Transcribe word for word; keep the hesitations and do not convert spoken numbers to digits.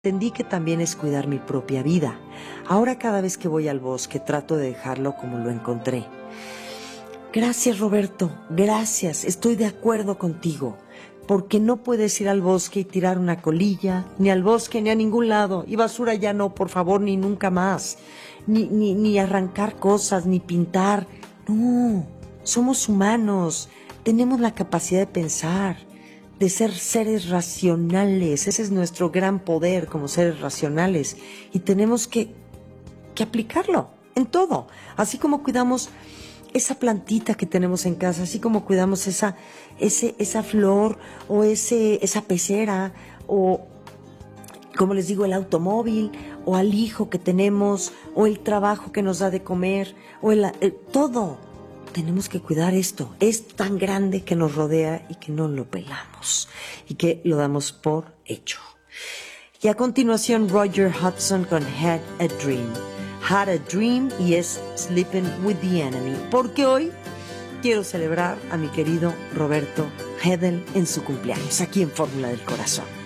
Entendí que también es cuidar mi propia vida. Ahora cada vez que voy al bosque trato de dejarlo como lo encontré. Gracias, Roberto, gracias, estoy de acuerdo contigo, porque no puedes ir al bosque y tirar una colilla, ni al bosque ni a ningún lado, y basura ya no, por favor, ni nunca más, ni, ni, ni arrancar cosas, ni pintar. No, somos humanos, tenemos la capacidad de pensar, de ser seres racionales. Ese es nuestro gran poder como seres racionales, y tenemos que, que aplicarlo en todo, así como cuidamos esa plantita que tenemos en casa, así como cuidamos esa, ese, esa flor o ese, esa pecera o, como les digo, el automóvil o al hijo que tenemos o el trabajo que nos da de comer o el, el, todo. Tenemos que cuidar esto. Es tan grande que nos rodea y que no lo pelamos y que lo damos por hecho. Y a continuación, Roger Hudson con Had a Dream. Had a Dream y es Sleeping with the Enemy. Porque hoy quiero celebrar a mi querido Roberto Hedel en su cumpleaños, aquí en Fórmula del Corazón.